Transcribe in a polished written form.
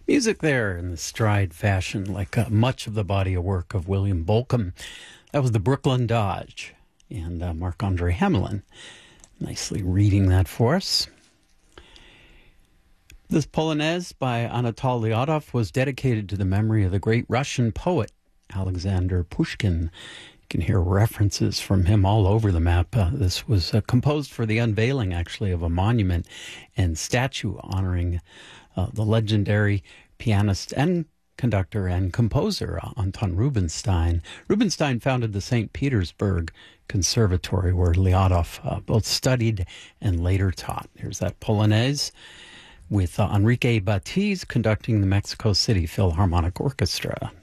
Music there in the stride fashion, like much of the body of work of William Bolcom. That was the Brooklyn Dodge and Marc-Andre Hamelin. Nicely reading that for us. This Polonaise by Anatol Lyadov was dedicated to the memory of the great Russian poet Alexander Pushkin. You can hear references from him all over the map. This was composed for the unveiling, actually, of a monument and statue honoring the legendary pianist and conductor and composer Anton Rubinstein. Rubinstein founded the St. Petersburg Conservatory, where Lyadov both studied and later taught. Here's that Polonaise with Enrique Batiz conducting the Mexico City Philharmonic Orchestra.